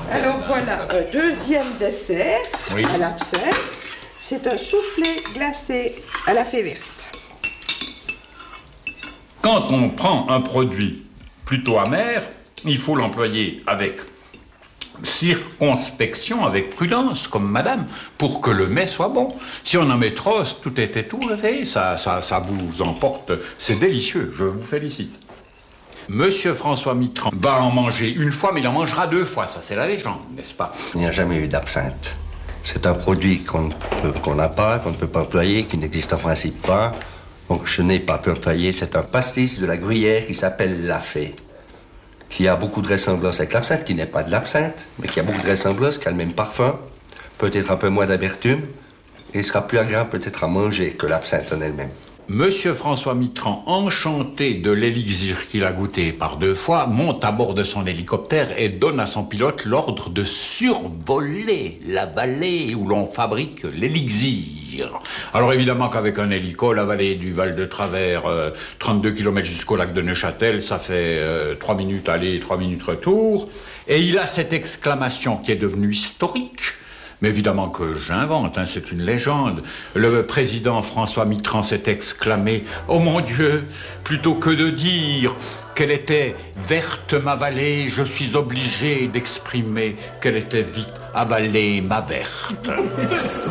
Alors voilà, un deuxième dessert à l'absinthe. C'est un soufflé glacé à la fée verte. Quand on prend un produit plutôt amer, il faut l'employer avec circonspection, avec prudence, comme madame, pour que le mets soit bon. Si on en met trop, tout est étourdé, ça vous emporte. C'est délicieux, je vous félicite. Monsieur François Mitterrand va en manger une fois, mais il en mangera 2 fois. Ça, c'est la légende, n'est-ce pas? Il n'y a jamais eu d'absinthe. C'est un produit qu'on n'a pas, qu'on ne peut pas employer, qui n'existe en principe pas. Donc je n'ai pas pu employer. C'est un pastis de la Gruyère qui s'appelle la fée, qui a beaucoup de ressemblance avec l'absinthe, qui n'est pas de l'absinthe, mais qui a beaucoup de ressemblance, qui a le même parfum, peut-être un peu moins d'amertume, et sera plus agréable peut-être à manger que l'absinthe en elle-même. Monsieur François Mitterrand, enchanté de l'élixir qu'il a goûté par 2 fois, monte à bord de son hélicoptère et donne à son pilote l'ordre de survoler la vallée où l'on fabrique l'élixir. Alors évidemment qu'avec un hélico, la vallée du Val de Travers, 32 km jusqu'au lac de Neuchâtel, ça fait 3 minutes aller, 3 minutes retour. Et il a cette exclamation qui est devenue historique. Mais évidemment que j'invente, c'est une légende. Le président François Mitterrand s'est exclamé « Oh mon Dieu, plutôt que de dire qu'elle était verte ma vallée, je suis obligé d'exprimer qu'elle était vite avalée ma verte. »